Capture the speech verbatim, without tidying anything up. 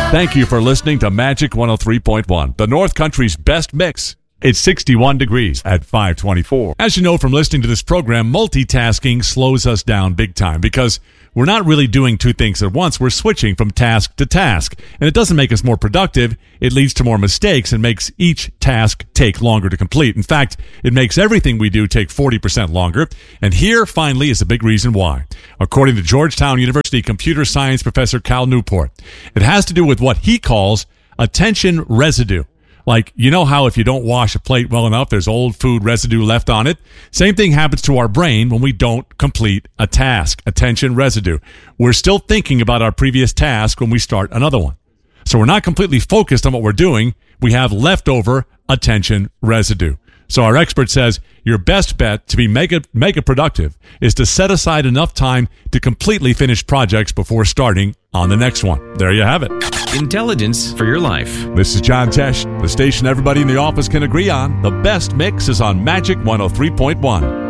Thank you for listening to Magic one oh three point one, the North Country's best mix. It's sixty-one degrees at five twenty-four. As you know from listening to this program, multitasking slows us down big time because we're not really doing two things at once. We're switching from task to task, and it doesn't make us more productive. It leads to more mistakes and makes each task take longer to complete. In fact, it makes everything we do take forty percent longer, and here, finally, is a big reason why. According to Georgetown University computer science professor Cal Newport, it has to do with what he calls attention residue. Like, you know how if you don't wash a plate well enough, there's old food residue left on it? Same thing happens to our brain when we don't complete a task. Attention residue. We're still thinking about our previous task when we start another one. So we're not completely focused on what we're doing. We have leftover attention residue. So our expert says your best bet to be mega, mega productive is to set aside enough time to completely finish projects before starting on the next one. There you have it. Intelligence for your life. This is John Tesh, the station everybody in the office can agree on. The best mix is on Magic one oh three point one.